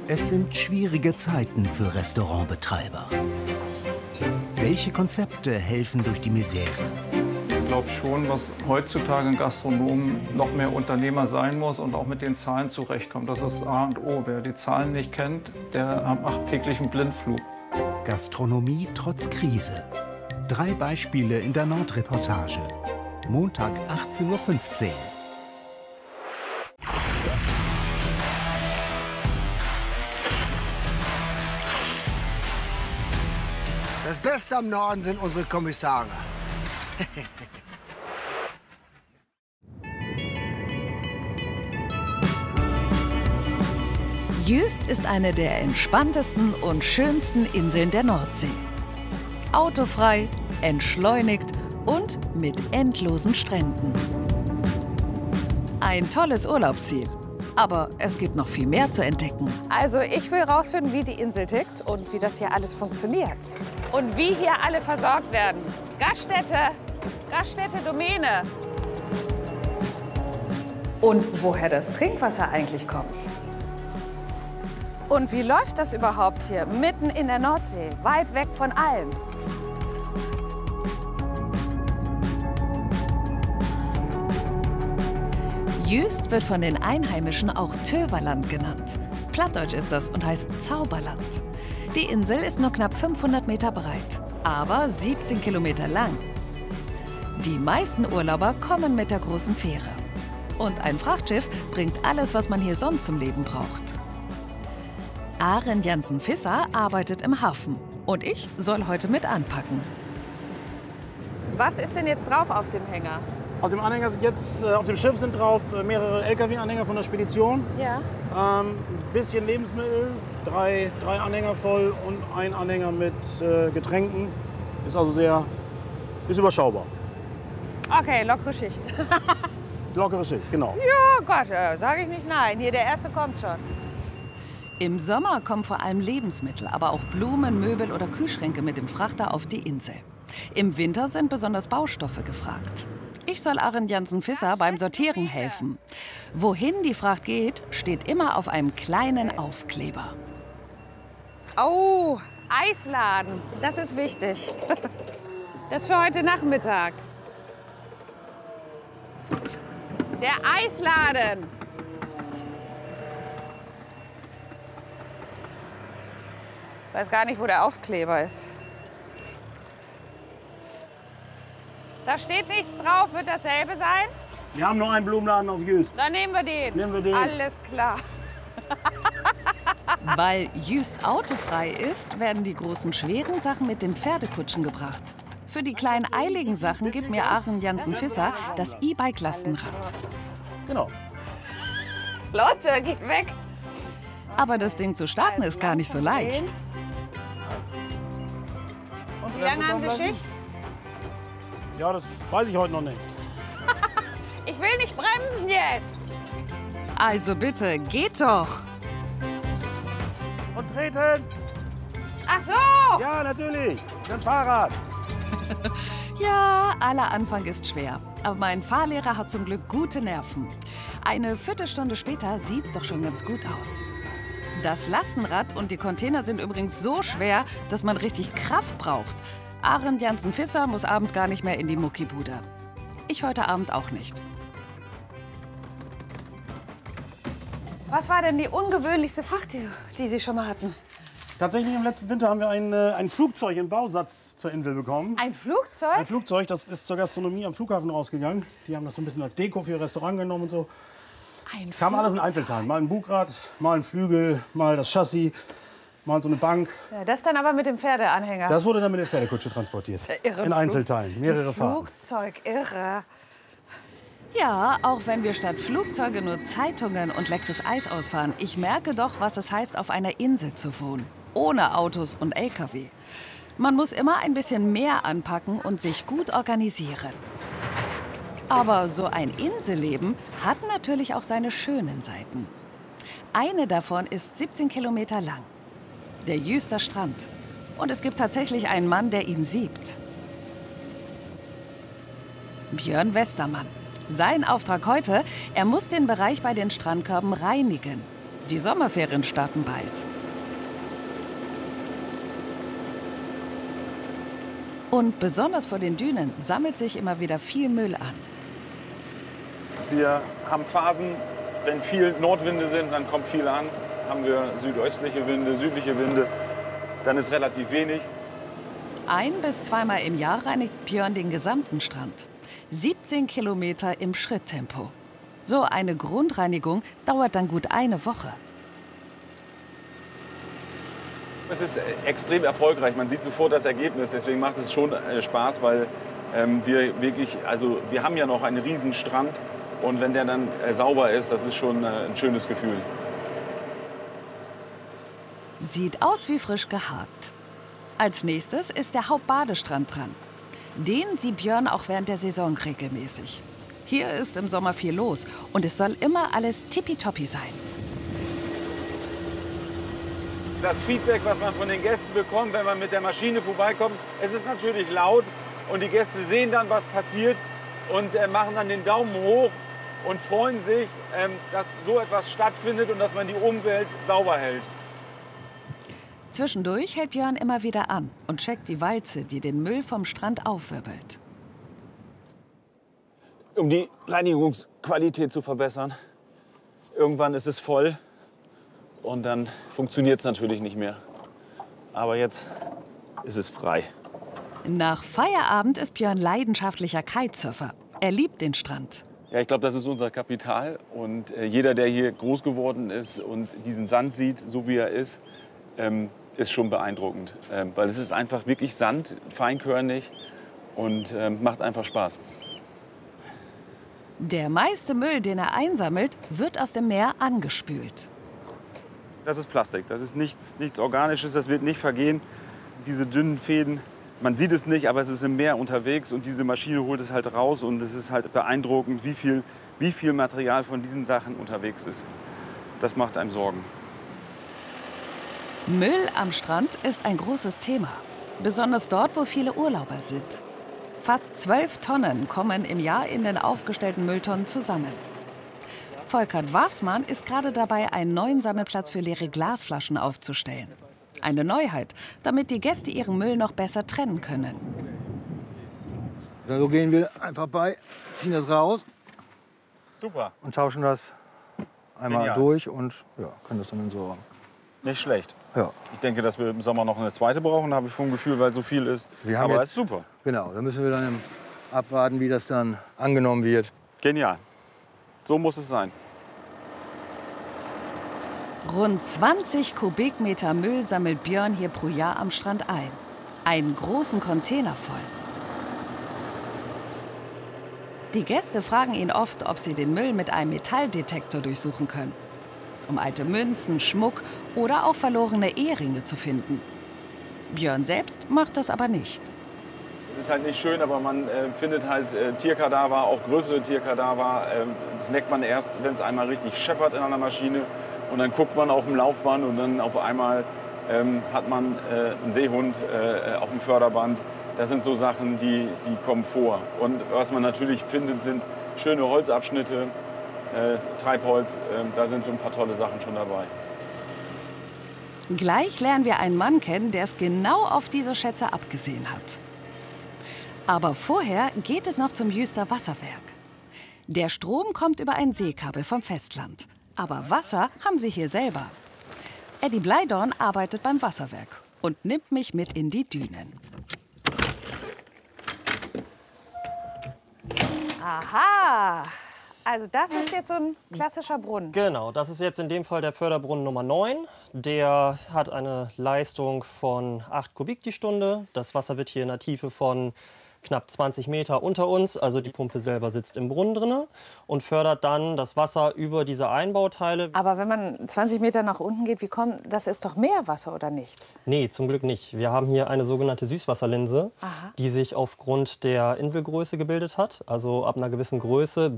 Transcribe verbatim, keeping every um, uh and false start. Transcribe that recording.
Es sind schwierige Zeiten für Restaurantbetreiber. Welche Konzepte helfen durch die Misere? Ich glaube schon, dass heutzutage ein Gastronom noch mehr Unternehmer sein muss und auch mit den Zahlen zurechtkommt. Das ist A und O. Wer die Zahlen nicht kennt, der macht täglich einen Blindflug. Gastronomie trotz Krise. Drei Beispiele in der Nordreportage. Montag achtzehn Uhr fünfzehn. Das Beste am Norden sind unsere Kommissare. Jüst ist eine der entspanntesten und schönsten Inseln der Nordsee. Autofrei, entschleunigt und mit endlosen Stränden. Ein tolles Urlaubsziel. Aber es gibt noch viel mehr zu entdecken. Also ich will rausfinden, wie die Insel tickt und wie das hier alles funktioniert. Und wie hier alle versorgt werden. Gaststätte, Gaststätte Domäne. Und woher das Trinkwasser eigentlich kommt. Und wie läuft das überhaupt hier, mitten in der Nordsee, weit weg von allem? Jüst wird von den Einheimischen auch Töverland genannt. Plattdeutsch ist das und heißt Zauberland. Die Insel ist nur knapp fünfhundert Meter breit, aber siebzehn Kilometer lang. Die meisten Urlauber kommen mit der großen Fähre. Und ein Frachtschiff bringt alles, was man hier sonst zum Leben braucht. Arend Jansen-Visser arbeitet im Hafen und ich soll heute mit anpacken. Was ist denn jetzt drauf auf dem Hänger? Auf dem Anhänger sind jetzt, äh, auf dem Schiff sind drauf äh, mehrere L K W-Anhänger von der Spedition. Ja. Ähm, ein bisschen Lebensmittel, drei, drei Anhänger voll und ein Anhänger mit äh, Getränken. Ist also sehr, ist überschaubar. Okay, lockere Schicht. Lockere Schicht, genau. Ja, Gott, äh, sage ich nicht nein. Hier, der Erste kommt schon. Im Sommer kommen vor allem Lebensmittel, aber auch Blumen, Möbel oder Kühlschränke mit dem Frachter auf die Insel. Im Winter sind besonders Baustoffe gefragt. Ich soll Arend Jansen-Visser beim Sortieren helfen. Wohin die Fracht geht, steht immer auf einem kleinen Aufkleber. Oh, Eisladen. Das ist wichtig. Das für heute Nachmittag. Der Eisladen. Ich weiß gar nicht, wo der Aufkleber ist. Da steht nichts drauf. Wird dasselbe sein? Wir haben noch einen Blumenladen auf Jüst. Dann nehmen wir den. Nehmen wir den. Alles klar. Weil Jüst autofrei ist, werden die großen schweren Sachen mit den Pferdekutschen gebracht. Für die kleinen eiligen Sachen gibt mir Arend Jansen-Visser das E-Bike-Lastenrad. Genau. Leute, geht weg. Aber das Ding zu starten ist gar nicht so leicht. Wie lange haben Sie Schicht? Ja, das weiß ich heute noch nicht. Ich will nicht bremsen jetzt. Also bitte, geht doch. Und treten! Ach so! Ja, natürlich. Mit dem Fahrrad. Ja, aller Anfang ist schwer. Aber mein Fahrlehrer hat zum Glück gute Nerven. Eine Viertelstunde später sieht's doch schon ganz gut aus. Das Lastenrad und die Container sind übrigens so schwer, dass man richtig Kraft braucht. Arend Jansen-Visser muss abends gar nicht mehr in die Muckibude. Ich heute Abend auch nicht. Was war denn die ungewöhnlichste Fracht, die, die Sie schon mal hatten? Tatsächlich im letzten Winter haben wir ein, äh, ein Flugzeug im Bausatz zur Insel bekommen. Ein Flugzeug? Ein Flugzeug, das ist zur Gastronomie am Flughafen rausgegangen. Die haben das so ein bisschen als Deko für ihr Restaurant genommen und so. Ein Kam alles in Einzelteilen. Mal ein Bugrad, mal ein Flügel, mal das Chassis, mal so eine Bank. Ja, das dann aber mit dem Pferdeanhänger. Das wurde dann mit der Pferdekutsche transportiert. Das ist ja irre. In Einzelteilen, mehrere Fahrten. Flugzeug, irre. Ja, auch wenn wir statt Flugzeuge nur Zeitungen und leckeres Eis ausfahren, ich merke doch, was es heißt, auf einer Insel zu wohnen. Ohne Autos und L K W. Man muss immer ein bisschen mehr anpacken und sich gut organisieren. Aber so ein Inselleben hat natürlich auch seine schönen Seiten. Eine davon ist siebzehn Kilometer lang. Der Jüster Strand. Und es gibt tatsächlich einen Mann, der ihn siebt. Björn Westermann. Sein Auftrag heute, er muss den Bereich bei den Strandkörben reinigen. Die Sommerferien starten bald. Und besonders vor den Dünen sammelt sich immer wieder viel Müll an. Wir haben Phasen, wenn viel Nordwinde sind, dann kommt viel an. Haben wir südöstliche Winde, südliche Winde, dann ist relativ wenig. Ein- bis zweimal im Jahr reinigt Björn den gesamten Strand. siebzehn Kilometer im Schritttempo. So eine Grundreinigung dauert dann gut eine Woche. Es ist extrem erfolgreich, man sieht sofort das Ergebnis, deswegen macht es schon Spaß, weil ähm, wir wirklich, also wir haben ja noch einen riesen Strand und wenn der dann äh, sauber ist, das ist schon äh, ein schönes Gefühl. Sieht aus wie frisch geharkt. Als nächstes ist der Hauptbadestrand dran. Den sieht Björn auch während der Saison regelmäßig. Hier ist im Sommer viel los und es soll immer alles tippitoppi sein. Das Feedback, was man von den Gästen bekommt, wenn man mit der Maschine vorbeikommt, es ist natürlich laut und die Gäste sehen dann, was passiert und äh, machen dann den Daumen hoch und freuen sich, ähm, dass so etwas stattfindet und dass man die Umwelt sauber hält. Zwischendurch hält Björn immer wieder an und checkt die Walze, die den Müll vom Strand aufwirbelt. Um die Reinigungsqualität zu verbessern. Irgendwann ist es voll und dann funktioniert es natürlich nicht mehr. Aber jetzt ist es frei. Nach Feierabend ist Björn leidenschaftlicher Kitesurfer. Er liebt den Strand. Ja, ich glaube, das ist unser Kapital. Und äh, jeder, der hier groß geworden ist und diesen Sand sieht, so wie er ist, ähm, ist schon beeindruckend. Ähm, weil es ist einfach wirklich Sand, feinkörnig und ähm, macht einfach Spaß. Der meiste Müll, den er einsammelt, wird aus dem Meer angespült. Das ist Plastik, das ist nichts, nichts Organisches, das wird nicht vergehen. Diese dünnen Fäden, man sieht es nicht, aber es ist im Meer unterwegs und diese Maschine holt es halt raus und es ist halt beeindruckend, wie viel, wie viel Material von diesen Sachen unterwegs ist. Das macht einem Sorgen. Müll am Strand ist ein großes Thema, besonders dort, wo viele Urlauber sind. Fast zwölf Tonnen kommen im Jahr in den aufgestellten Mülltonnen zusammen. Volkert Wafsmann ist gerade dabei, einen neuen Sammelplatz für leere Glasflaschen aufzustellen. Eine Neuheit, damit die Gäste ihren Müll noch besser trennen können. So gehen wir einfach bei, ziehen das raus. Super. Und tauschen das einmal Genial. durch und ja, können das dann entsorgen. Nicht schlecht. Ja. Ich denke, dass wir im Sommer noch eine zweite brauchen, habe ich vom Gefühl, weil so viel ist. Wir haben Aber jetzt, es ist super. Genau, da müssen wir dann abwarten, wie das dann angenommen wird. Genial. So muss es sein. Rund zwanzig Kubikmeter Müll sammelt Björn hier pro Jahr am Strand ein. Einen großen Container voll. Die Gäste fragen ihn oft, ob sie den Müll mit einem Metalldetektor durchsuchen können. Um alte Münzen, Schmuck oder auch verlorene Eheringe zu finden. Björn selbst macht das aber nicht. Es ist halt nicht schön, aber man äh, findet halt äh, Tierkadaver, auch größere Tierkadaver. Äh, das merkt man erst, wenn es einmal richtig scheppert in einer Maschine. Und dann guckt man auf dem Laufband und dann auf einmal ähm, hat man äh, einen Seehund äh, auf dem Förderband. Das sind so Sachen, die, die kommen vor. Und was man natürlich findet, sind schöne Holzabschnitte, äh, Treibholz. Äh, da sind so ein paar tolle Sachen schon dabei. Gleich lernen wir einen Mann kennen, der es genau auf diese Schätze abgesehen hat. Aber vorher geht es noch zum Jüster Wasserwerk. Der Strom kommt über ein Seekabel vom Festland. Aber Wasser haben sie hier selber. Eddie Bleidorn arbeitet beim Wasserwerk und nimmt mich mit in die Dünen. Aha, also das ist jetzt so ein klassischer Brunnen. Genau, das ist jetzt in dem Fall der Förderbrunnen Nummer neun. Der hat eine Leistung von acht Kubik die Stunde. Das Wasser wird hier in einer Tiefe von knapp zwanzig Meter unter uns, also die Pumpe selber sitzt im Brunnen drin und fördert dann das Wasser über diese Einbauteile. Aber wenn man zwanzig Meter nach unten geht, wie kommt, das ist doch Meerwasser, oder nicht? Nee, zum Glück nicht. Wir haben hier eine sogenannte Süßwasserlinse, Aha. die sich aufgrund der Inselgröße gebildet hat. Also ab einer gewissen Größe